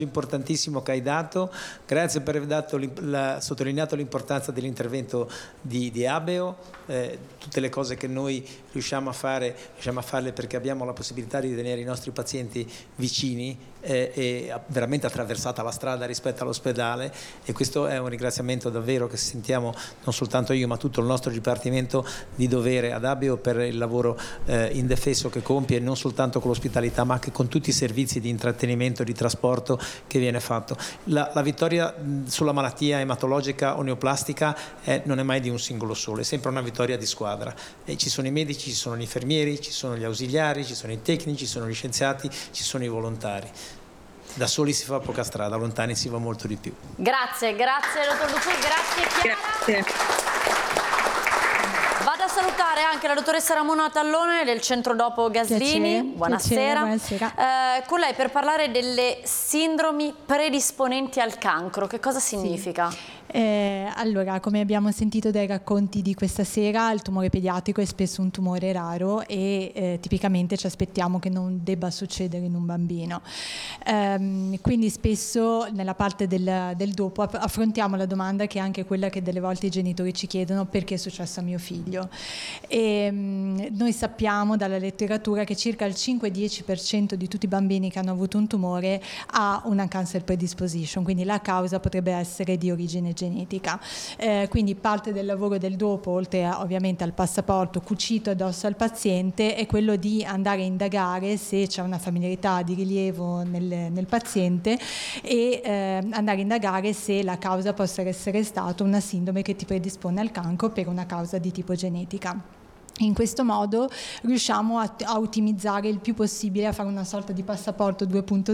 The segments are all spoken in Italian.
importantissimo che hai dato, grazie per aver sottolineato l'importanza dell'intervento di Abeo, tutte le cose che noi riusciamo a farle perché abbiamo la possibilità di tenere i nostri pazienti vicini e veramente attraversata la strada rispetto all'ospedale, e questo è un ringraziamento davvero che sentiamo non soltanto io ma tutto il nostro Dipartimento di dovere ad Abeo per il lavoro indefesso che compie, non soltanto con l'ospitalità ma anche con tutti i servizi di intrattenimento, di trasporto che viene fatto. La vittoria sulla malattia ematologica o neoplastica non è mai di un singolo solo, è sempre una vittoria di squadra. E ci sono i medici, ci sono gli infermieri, ci sono gli ausiliari, ci sono i tecnici, ci sono gli scienziati, ci sono i volontari. Da soli si fa poca strada, lontani si va molto di più. Grazie, grazie dottor Dupuy, grazie Chiara. Grazie. Vado a salutare anche la dottoressa Ramona Tallone del Centro Dopo Gaslini. Buonasera. Buonasera. Con lei per parlare delle sindromi predisponenti al cancro. Che cosa significa? Sì. Allora, come abbiamo sentito dai racconti di questa sera, il tumore pediatrico è spesso un tumore raro e tipicamente ci aspettiamo che non debba succedere in un bambino. Quindi spesso nella parte del dopo affrontiamo la domanda che è anche quella che delle volte i genitori ci chiedono: perché è successo a mio figlio? E noi sappiamo dalla letteratura che circa il 5-10% di tutti i bambini che hanno avuto un tumore ha una cancer predisposition, quindi la causa potrebbe essere di origine genetica. Quindi parte del lavoro del dopo, oltre ovviamente al passaporto cucito addosso al paziente, è quello di andare a indagare se c'è una familiarità di rilievo nel paziente e andare a indagare se la causa possa essere stata una sindrome che ti predispone al cancro per una causa di tipo genetica. In questo modo riusciamo a ottimizzare il più possibile, a fare una sorta di passaporto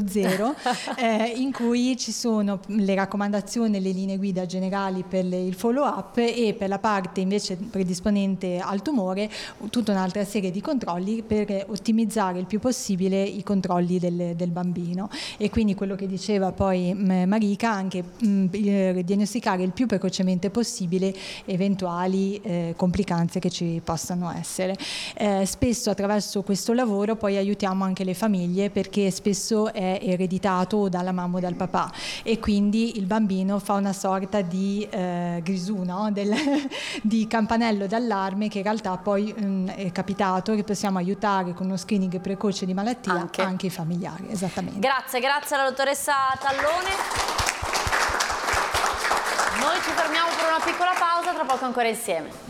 2.0 in cui ci sono le raccomandazioni, le linee guida generali per il follow up e per la parte invece predisponente al tumore tutta un'altra serie di controlli per ottimizzare il più possibile i controlli del bambino. E quindi quello che diceva poi Marica, anche diagnosticare il più precocemente possibile eventuali complicanze che ci possano essere. Spesso attraverso questo lavoro poi aiutiamo anche le famiglie, perché spesso è ereditato dalla mamma o dal papà e quindi il bambino fa una sorta di grisù, no? Di campanello d'allarme che in realtà poi è capitato che possiamo aiutare con uno screening precoce di malattia anche i familiari. Esattamente. Grazie alla dottoressa Tallone. Noi ci fermiamo per una piccola pausa, tra poco ancora insieme.